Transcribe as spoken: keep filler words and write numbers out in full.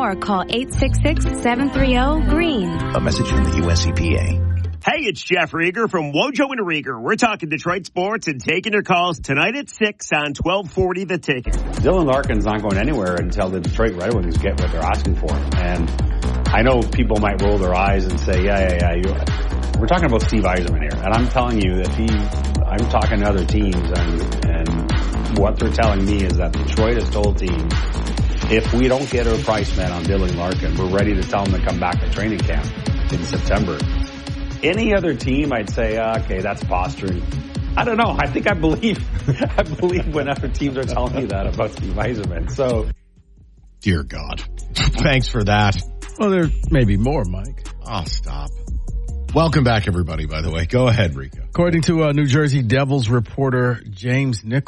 more, call eight six six, seven three zero, green. A message from the U S E P A. Hey, it's Jeff Rieger from Wojo and Rieger. We're talking Detroit sports and taking your calls tonight at six on twelve forty The Ticket. Dylan Larkin's not going anywhere until the Detroit Red Wings get what they're asking for. And I know people might roll their eyes and say, yeah, yeah, yeah. You, we're talking about Steve Yzerman here. And I'm telling you that he, I'm talking to other teams, and, and what they're telling me is that Detroit has told teams, if we don't get our price met on Dylan Larkin, we're ready to tell them to come back to training camp in September. Any other team, I'd say, uh, okay, that's posturing. I don't know. I think I believe, I believe when other teams are telling me that about Steve Yzerman. So, dear God, thanks for that. Well, there may be more, Mike. Oh, stop. Welcome back, everybody. By the way, go ahead, Rico. According to uh, New Jersey Devils reporter James Nichols.